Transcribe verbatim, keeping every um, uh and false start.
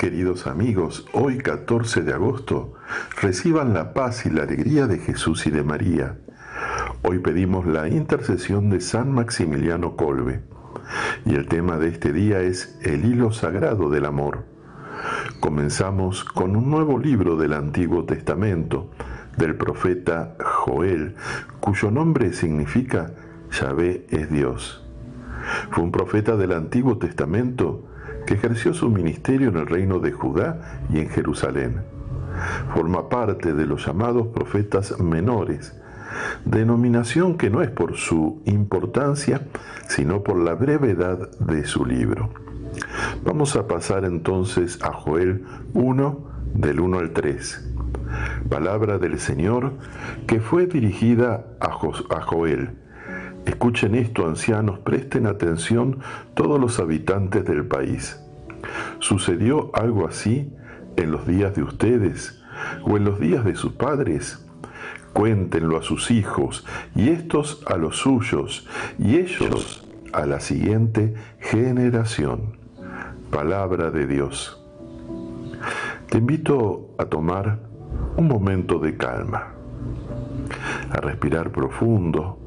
Queridos amigos, hoy catorce de agosto, reciban la paz y la alegría de Jesús y de María. Hoy pedimos la intercesión de San Maximiliano Kolbe. Y el tema de este día es el hilo sagrado del amor. Comenzamos con un nuevo libro del Antiguo Testamento, del profeta Joel, cuyo nombre significa Yahvé es Dios. Fue un profeta del Antiguo Testamento que ejerció su ministerio en el reino de Judá y en Jerusalén. Forma parte de los llamados profetas menores, denominación que no es por su importancia, sino por la brevedad de su libro. Vamos a pasar entonces a Joel uno, del uno al tres. Palabra del Señor que fue dirigida a, jo- a Joel. Escuchen esto, ancianos, presten atención todos los habitantes del país. ¿Sucedió algo así en los días de ustedes o en los días de sus padres? Cuéntenlo a sus hijos y estos a los suyos y ellos a la siguiente generación. Palabra de Dios. Te invito a tomar un momento de calma, a respirar profundo